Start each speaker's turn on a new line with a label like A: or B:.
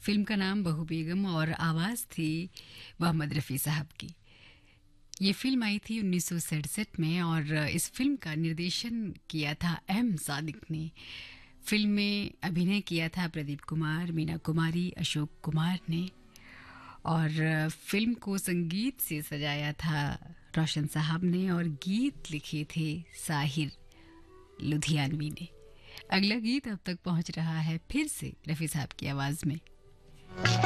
A: Film का नाम बहू बेगम और आवाज़ थी मोहम्मद रफ़ी साहब की। ये फिल्म आई थी 1967 में और इस फिल्म का निर्देशन किया था एम सादिक ने। फिल्म में अभिनय किया था प्रदीप कुमार, मीना कुमारी, अशोक कुमार ने और फिल्म को संगीत से सजाया था रोशन साहब ने और गीत लिखे थे साहिर लुधियानवी ने। अगला गीत अब तक पहुंच रहा है फिर से रफ़ी साहब की आवाज़ में।